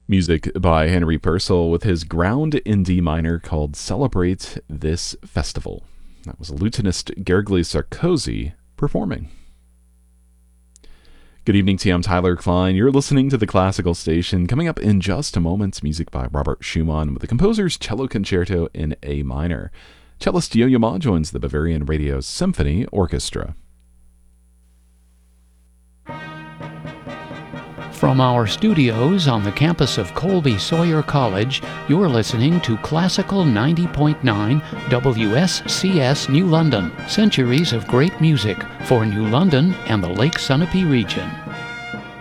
Music by Henry Purcell with his Ground in D minor called Celebrate This Festival. That was lutenist Gergely Sarkozy performing. Good evening to you, I'm Tyler Klein. You're listening to the Classical Station. Coming up in just a moment, music by Robert Schumann with the composer's Cello Concerto in A minor. Cellist Yo-Yo Ma joins the Bavarian Radio Symphony Orchestra. From our studios on the campus of Colby Sawyer College, you're listening to Classical 90.9 WSCS New London, centuries of great music for New London and the Lake Sunapee region.